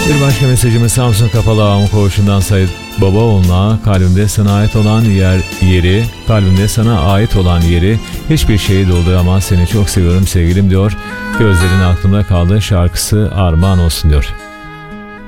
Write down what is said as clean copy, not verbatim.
Bir başka mesajımız Samsun Kapalı Ağam Koğuşu'ndan Sayit Babaoğlu'na kalbimde sana ait olan yeri, kalbimde sana ait olan yeri hiçbir şey dolduramaz, seni çok seviyorum sevgilim diyor. Gözlerin aklımda kaldı şarkısı armağan olsun diyor.